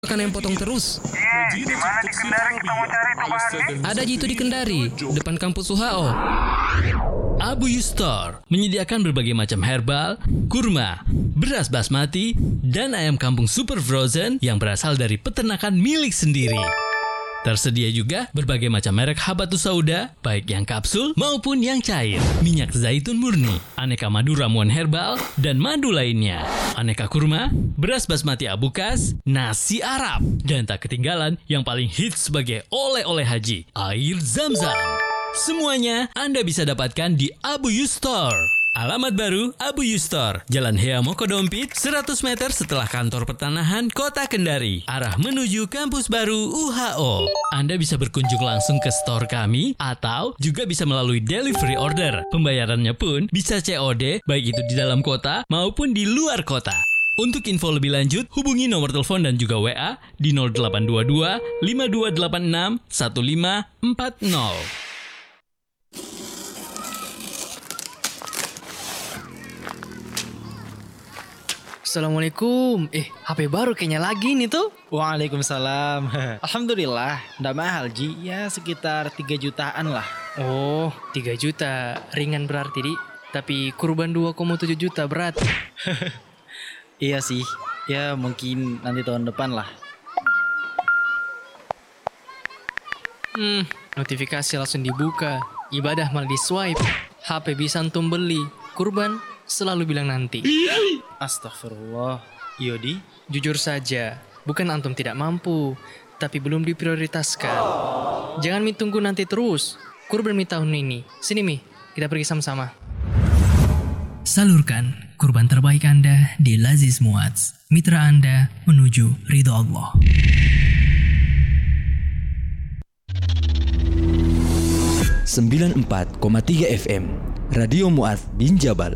Kan yang potong terus. Gimana di Kendari kita mau cari tuh bahannya? Ada Jitu di Kendari, depan kampus UHO. Abu Yustor menyediakan berbagai macam herbal, kurma, beras basmati, dan ayam kampung super frozen yang berasal dari peternakan milik sendiri. Tersedia juga berbagai macam merek habatus sauda, baik yang kapsul maupun yang cair, minyak zaitun murni, aneka madu ramuan herbal, dan madu lainnya, aneka kurma, beras basmati abukas, nasi Arab, dan tak ketinggalan yang paling hits sebagai oleh-oleh haji, air Zam-Zam. Semuanya Anda bisa dapatkan di Abu Yustor. Alamat baru Abu Yustor, Jalan Hea Mokodompit, 100 meter setelah kantor pertanahan Kota Kendari, arah menuju kampus baru UHO. Anda bisa berkunjung langsung ke store kami atau juga bisa melalui delivery order. Pembayarannya pun bisa COD, baik itu di dalam kota maupun di luar kota. Untuk info lebih lanjut, hubungi nomor telepon dan juga WA di 0822 5286 1540. Assalamualaikum. HP baru kayaknya lagi nih tuh. Waalaikumsalam. Alhamdulillah, nggak mahal Ji. Ya sekitar 3 jutaan lah. Oh, 3 juta. Ringan berarti, Di. Tapi kurban 2,7 juta berat. Iya sih. Ya mungkin nanti tahun depan lah. Notifikasi langsung dibuka. Ibadah malah di swipe. HP bisa antum beli. Kurban selalu bilang nanti. Astagfirullah. Yodi. Jujur saja, bukan antum tidak mampu, tapi belum diprioritaskan. Jangan Mi tunggu nanti terus. Kurban Mi tahun ini. Sini Mi, kita pergi sama-sama. Salurkan kurban terbaik Anda di Laziz Muaz, mitra Anda menuju ridho Allah. FM Radio Muaz bin Jabal.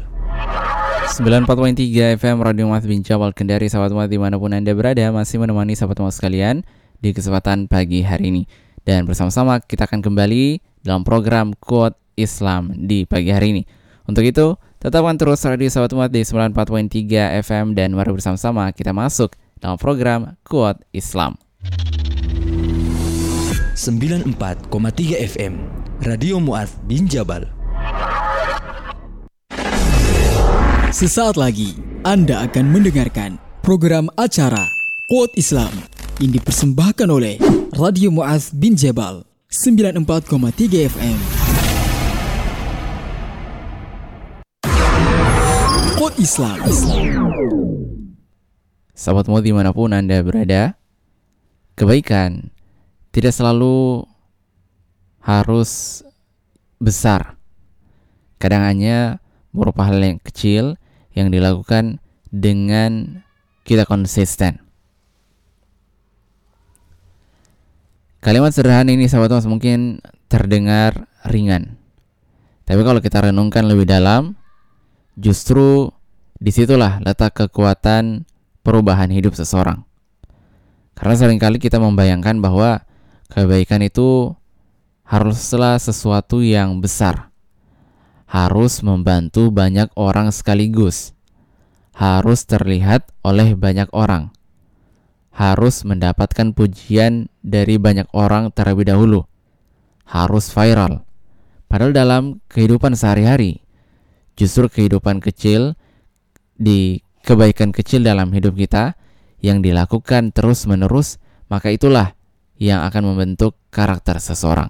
94.3 FM Radio Muaz bin Jabal Kendari. Sahabat Muaz dimanapun Anda berada, masih menemani sahabat Muaz sekalian di kesempatan pagi hari ini. Dan bersama-sama kita akan kembali dalam program Quote Islam di pagi hari ini. Untuk itu, tetapkan terus radio sahabat Muaz di 94.3 FM dan mari bersama-sama kita masuk dalam program Quote Islam. 94.3 FM Radio Muaz bin Jabal. Sesaat lagi Anda akan mendengarkan program acara Quote Islam yang dipersembahkan oleh Radio Muaz bin Jabal 94,3 FM. Quote Islam. Sahabat Muaz dimanapun Anda berada, kebaikan tidak selalu harus besar. Kadang hanya berupa hal yang kecil yang dilakukan dengan kita konsisten. Kalimat sederhana ini sahabat Mas mungkin terdengar ringan, tapi kalau kita renungkan lebih dalam, justru disitulah letak kekuatan perubahan hidup seseorang. Karena seringkali kita membayangkan bahwa kebaikan itu haruslah sesuatu yang besar, harus membantu banyak orang sekaligus, harus terlihat oleh banyak orang, harus mendapatkan pujian dari banyak orang terlebih dahulu, harus viral. Padahal dalam kehidupan sehari-hari, justru kehidupan kecil, di kebaikan kecil dalam hidup kita yang dilakukan terus-menerus, maka itulah yang akan membentuk karakter seseorang.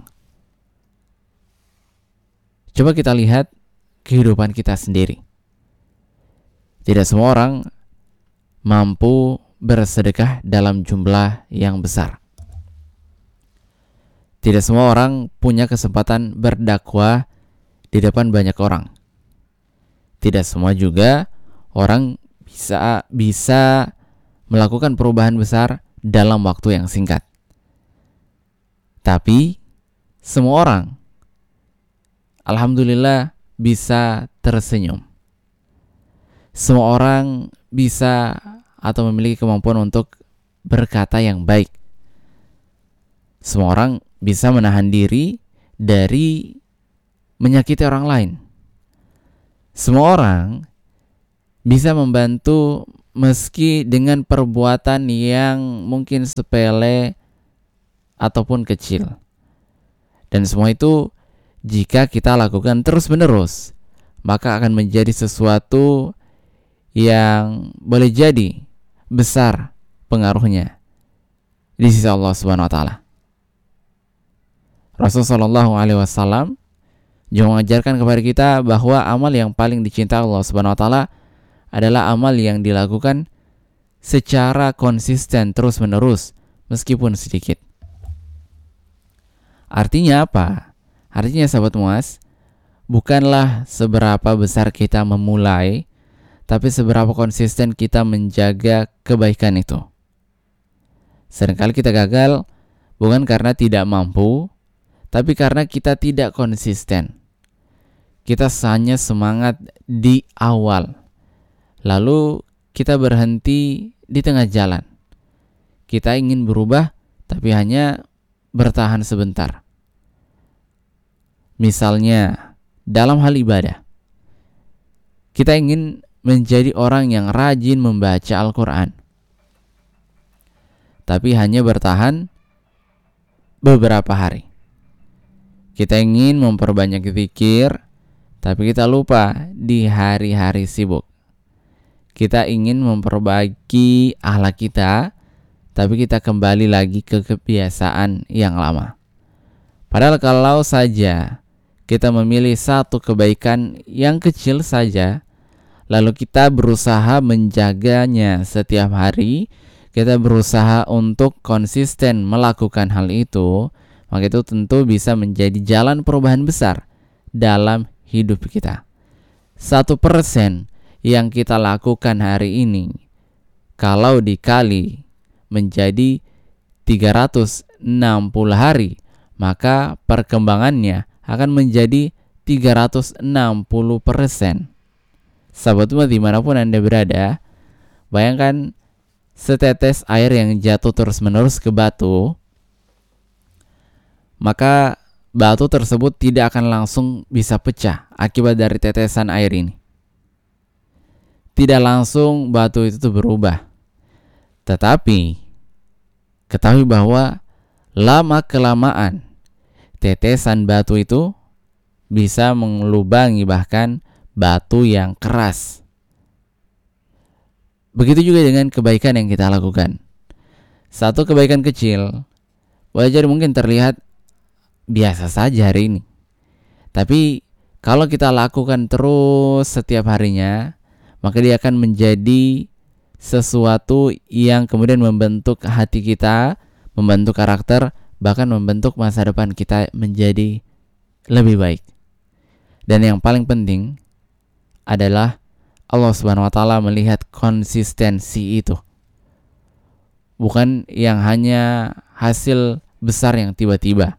Coba kita lihat kehidupan kita sendiri. Tidak semua orang mampu bersedekah dalam jumlah yang besar. Tidak semua orang punya kesempatan berdakwah di depan banyak orang. Tidak semua juga orang bisa melakukan perubahan besar dalam waktu yang singkat. Tapi semua orang alhamdulillah bisa tersenyum. Semua orang bisa atau memiliki kemampuan untuk berkata yang baik. Semua orang bisa menahan diri dari menyakiti orang lain. Semua orang bisa membantu meski dengan perbuatan yang mungkin sepele ataupun kecil. Dan semua itu jika kita lakukan terus-menerus, maka akan menjadi sesuatu yang boleh jadi besar pengaruhnya di sisi Allah Subhanahu wa taala. Rasulullah SAW juga mengajarkan kepada kita bahwa amal yang paling dicintai Allah Subhanahu wa taala adalah amal yang dilakukan secara konsisten terus-menerus meskipun sedikit. Artinya apa? Artinya sahabat Muaz, bukanlah seberapa besar kita memulai, tapi seberapa konsisten kita menjaga kebaikan itu. Seringkali kita gagal bukan karena tidak mampu, tapi karena kita tidak konsisten. Kita hanya semangat di awal, lalu kita berhenti di tengah jalan. Kita ingin berubah, tapi hanya bertahan sebentar. Misalnya, dalam hal ibadah, kita ingin menjadi orang yang rajin membaca Al-Quran, tapi hanya bertahan beberapa hari. Kita ingin memperbanyak zikir, tapi kita lupa di hari-hari sibuk. Kita ingin memperbaiki akhlak kita, tapi kita kembali lagi ke kebiasaan yang lama. Padahal kalau saja kita memilih satu kebaikan yang kecil saja, lalu kita berusaha menjaganya setiap hari, kita berusaha untuk konsisten melakukan hal itu, maka itu tentu bisa menjadi jalan perubahan besar dalam hidup kita. 1% yang kita lakukan hari ini, kalau dikali menjadi 360 hari, maka perkembangannya akan menjadi 360%. Sahabat Umat dimanapun Anda berada, bayangkan setetes air yang jatuh terus-menerus ke batu, maka batu tersebut tidak akan langsung bisa pecah akibat dari tetesan air ini. Tidak langsung batu itu berubah. Tetapi ketahui bahwa lama-kelamaan tetesan batu itu bisa mengelubangi bahkan batu yang keras. Begitu juga dengan kebaikan yang kita lakukan. Satu kebaikan kecil boleh jadi mungkin terlihat biasa saja hari ini, tapi kalau kita lakukan terus setiap harinya, maka dia akan menjadi sesuatu yang kemudian membentuk hati kita, membentuk karakter, bahkan membentuk masa depan kita menjadi lebih baik. Dan yang paling penting adalah Allah Subhanahu wa taala melihat konsistensi itu, bukan yang hanya hasil besar yang tiba-tiba,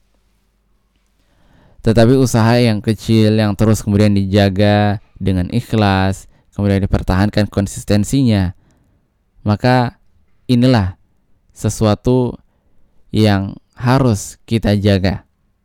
tetapi usaha yang kecil yang terus kemudian dijaga dengan ikhlas, kemudian dipertahankan konsistensinya. Maka inilah sesuatu yang harus kita jaga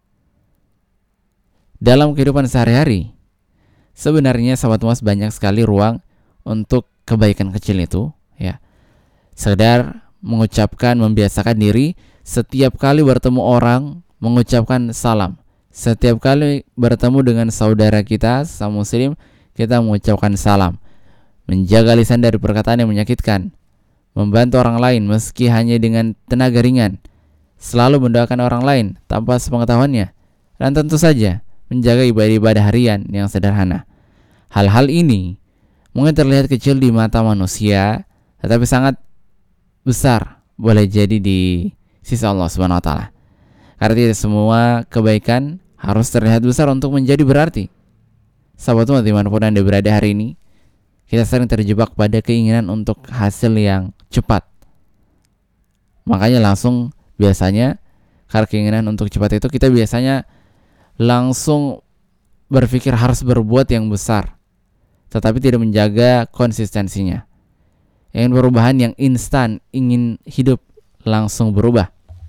dalam kehidupan sehari-hari. Sebenarnya sahabat Muaz banyak sekali ruang untuk kebaikan kecil itu, ya. Sekedar mengucapkan, membiasakan diri setiap kali bertemu orang mengucapkan salam. Setiap kali bertemu dengan saudara kita, sesama muslim, kita mengucapkan salam. Menjaga lisan dari perkataan yang menyakitkan. Membantu orang lain meski hanya dengan tenaga ringan. Selalu mendoakan orang lain tanpa sepengetahuannya. Dan tentu saja menjaga ibadah-ibadah harian yang sederhana. Hal-hal ini mungkin terlihat kecil di mata manusia, tetapi sangat besar boleh jadi di sisi Allah Subhanahu wa taala. Karena tidak semua kebaikan harus terlihat besar untuk menjadi berarti. Sahabat Umat dimanapun Anda berada hari ini, kita sering terjebak pada keinginan untuk hasil yang cepat. Makanya langsung biasanya karena keinginan untuk cepat itu, kita biasanya langsung berpikir harus berbuat yang besar, tetapi tidak menjaga konsistensinya. Ingin perubahan yang instan, ingin hidup langsung berubah.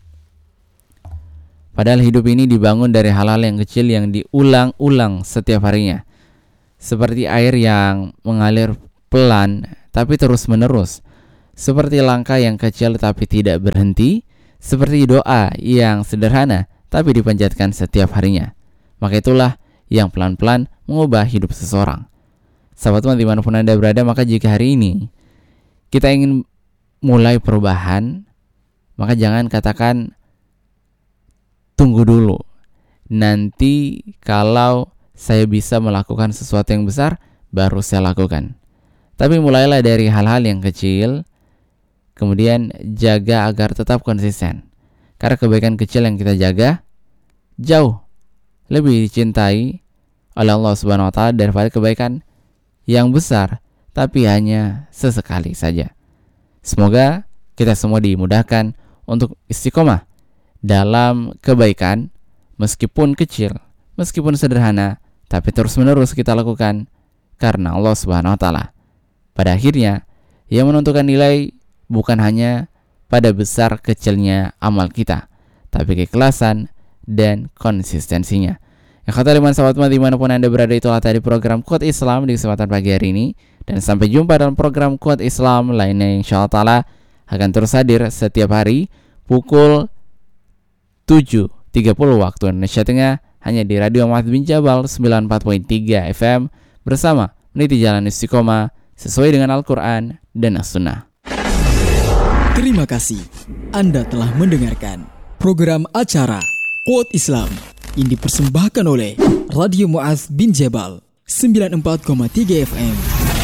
Padahal hidup ini dibangun dari hal-hal yang kecil yang diulang-ulang setiap harinya. Seperti air yang mengalir pelan tapi terus-menerus. Seperti langkah yang kecil tapi tidak berhenti, seperti doa yang sederhana tapi dipanjatkan setiap harinya. Maka itulah yang pelan-pelan mengubah hidup seseorang. Sahabat teman dimanapun Anda berada, maka jika hari ini kita ingin mulai perubahan, maka jangan katakan tunggu dulu. Nanti kalau saya bisa melakukan sesuatu yang besar, baru saya lakukan. Tapi mulailah dari hal-hal yang kecil, kemudian jaga agar tetap konsisten. Karena kebaikan kecil yang kita jaga jauh lebih dicintai oleh Allah Subhanahu wa taala daripada kebaikan yang besar tapi hanya sesekali saja. Semoga kita semua dimudahkan untuk istiqomah dalam kebaikan, meskipun kecil, meskipun sederhana, tapi terus-menerus kita lakukan karena Allah Subhanahu wa taala. Pada akhirnya, yang menentukan nilai bukan hanya pada besar kecilnya amal kita, tapi keikhlasan dan konsistensinya. Yang kata liman sahabat mati dimanapun Anda berada, itulah tadi program Quote Islam di kesempatan pagi hari ini. Dan sampai jumpa dalam program Quote Islam lainnya, insya Allah ta'ala akan terus hadir setiap hari pukul 7.30 waktu Indonesia Tengah, hanya di Radio Mu'adz bin Jabal 94.3 FM bersama meniti jalan istiqomah sesuai dengan Al-Quran dan As-Sunnah. Terima kasih Anda telah mendengarkan program acara Quote Islam yang dipersembahkan oleh Radio Mu'adz bin Jabal 94,3 FM.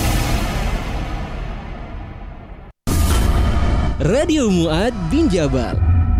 Radio Mu'adz bin Jabal.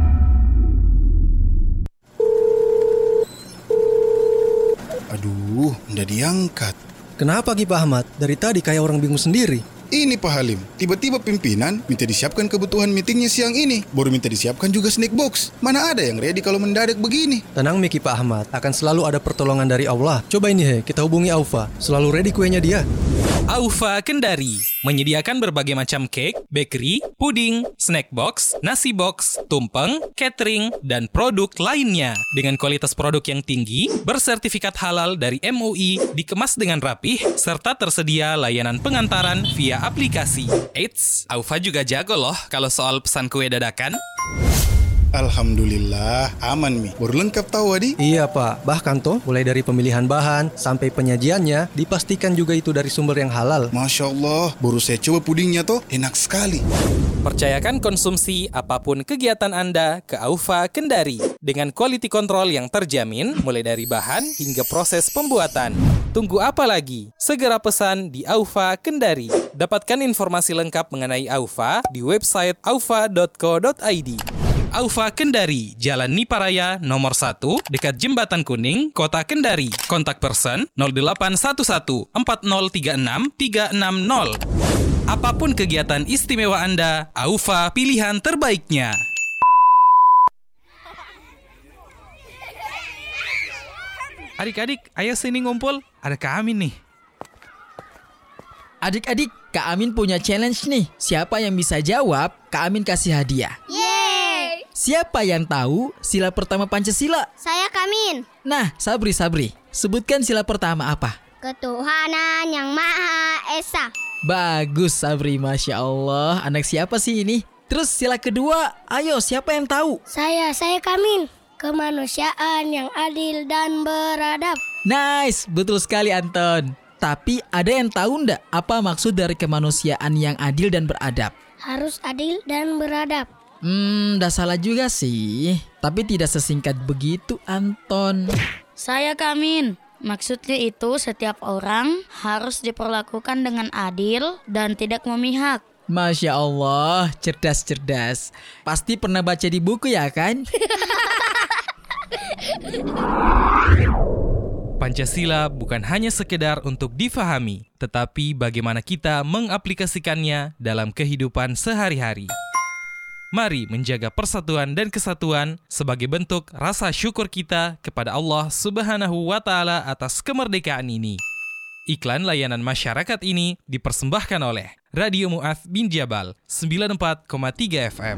Aduh, nggak diangkat. Kenapa Ki Pak Ahmad? Dari tadi kayak orang bingung sendiri. Ini Pak Halim, tiba-tiba pimpinan minta disiapkan kebutuhan meetingnya siang ini. Baru minta disiapkan juga snack box. Mana ada yang ready kalau mendadak begini? Tenang Miki Pak Ahmad, akan selalu ada pertolongan dari Allah. Coba ini kita hubungi Aufa. Selalu ready kuenya dia. Aufa Kendari menyediakan berbagai macam cake, bakery, puding, snack box, nasi box, tumpeng, catering, dan produk lainnya. Dengan kualitas produk yang tinggi, bersertifikat halal dari MUI, dikemas dengan rapih, serta tersedia layanan pengantaran via aplikasi. Eits, Aufa juga jago loh kalau soal pesan kue dadakan. Alhamdulillah, aman Mi. Baru lengkap tahu Adi? Iya Pak, bahkan toh mulai dari pemilihan bahan sampai penyajiannya dipastikan juga itu dari sumber yang halal. Masya Allah, baru saya coba pudingnya toh, enak sekali. Percayakan konsumsi apapun kegiatan Anda ke Aufa Kendari dengan quality control yang terjamin mulai dari bahan hingga proses pembuatan. Tunggu apa lagi? Segera pesan di Aufa Kendari. Dapatkan informasi lengkap mengenai Aufa di website aufa.co.id. Aufa Kendari, Jalan Niparaya nomor 1, dekat Jembatan Kuning, Kota Kendari. Kontak person 0811 4036 360. Apapun kegiatan istimewa Anda, Aufa pilihan terbaiknya. Adik-adik, ayo sini ngumpul. Ada Kak Amin nih. Adik-adik, Kak Amin punya challenge nih. Siapa yang bisa jawab, Kak Amin kasih hadiah. Yeay! Siapa yang tahu sila pertama Pancasila? Saya Kak Amin. Nah, Sabri, sebutkan sila pertama apa? Ketuhanan yang Maha Esa. Bagus Sabri, Masya Allah. Anak siapa sih ini? Terus sila kedua, ayo siapa yang tahu? Saya Kak Amin. Kemanusiaan yang adil dan beradab. Nice, betul sekali Anton. Tapi ada yang tahu ndak apa maksud dari kemanusiaan yang adil dan beradab? Harus adil dan beradab. Dah salah juga sih. Tapi tidak sesingkat begitu Anton. Saya Kak Amin. Maksudnya itu setiap orang harus diperlakukan dengan adil dan tidak memihak. Masya Allah, cerdas. Pasti pernah baca di buku ya kan? Pancasila bukan hanya sekedar untuk difahami, tetapi bagaimana kita mengaplikasikannya dalam kehidupan sehari-hari. Mari menjaga persatuan dan kesatuan sebagai bentuk rasa syukur kita kepada Allah Subhanahu wa Ta'ala atas kemerdekaan ini. Iklan layanan masyarakat ini dipersembahkan oleh Radio Mu'adz bin Jabal 94,3 FM.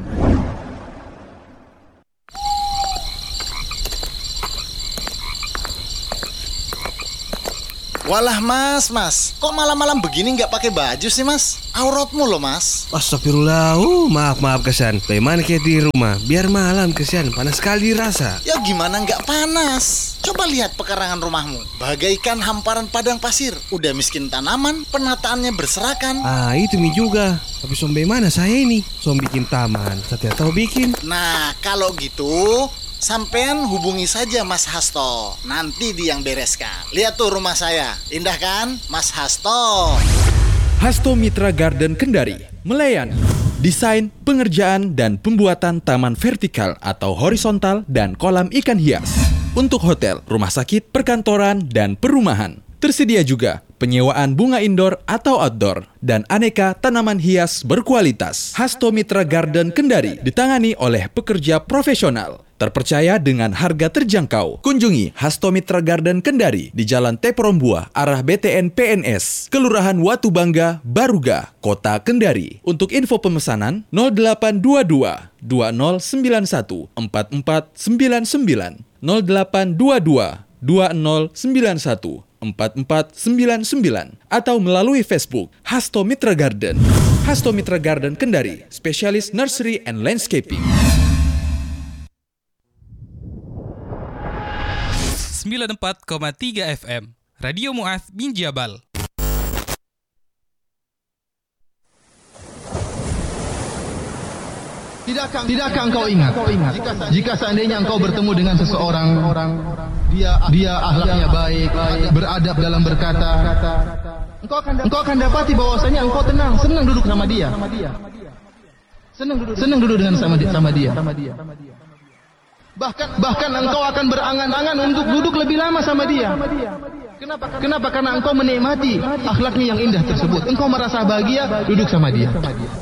Walah mas, kok malam-malam begini nggak pakai baju sih mas? Auratmu loh mas. Astagfirullah, maaf Kesan. Bagaimana kayak di rumah? Biar malam Kesan, panas sekali rasa. Ya gimana nggak panas? Coba lihat pekarangan rumahmu, bagaikan hamparan padang pasir. Udah miskin tanaman, penataannya berserakan. Ah itu mi juga. Tapi sombe mana saya ini? Som bikin taman, saya tahu bikin. Nah kalau gitu sampean hubungi saja Mas Hasto. Nanti dia yang bereskan. Lihat tuh rumah saya, indah kan Mas Hasto? Hasto Mitra Garden Kendari melayani desain, pengerjaan, dan pembuatan taman vertikal atau horizontal dan kolam ikan hias untuk hotel, rumah sakit, perkantoran, dan perumahan. Tersedia juga penyewaan bunga indoor atau outdoor dan aneka tanaman hias berkualitas. Hasto Mitra Garden Kendari ditangani oleh pekerja profesional, terpercaya dengan harga terjangkau. Kunjungi Hasto Mitra Garden Kendari di Jalan Teporombuah, arah BTN PNS, Kelurahan Watu Bangga, Baruga, Kota Kendari. Untuk info pemesanan 0822 2091 4499 0822 2091 4499 atau melalui Facebook Hasto Mitra Garden. Hasto Mitra Garden Kendari, spesialis nursery and landscaping. 94,3 FM Radio Mu'adz bin Jabal. Tidakkah engkau ingat jika seandainya engkau bertemu dengan seseorang, dia akhlaknya baik, beradab dalam berkata, engkau akan dapati bahwasanya engkau senang duduk sama dia. Senang duduk dengan sama dia. Bahkan engkau akan berangan-angan untuk duduk lebih lama sama dia. Kenapa? Karena engkau menikmati akhlaknya yang indah tersebut. Engkau merasa bahagia duduk sama dia.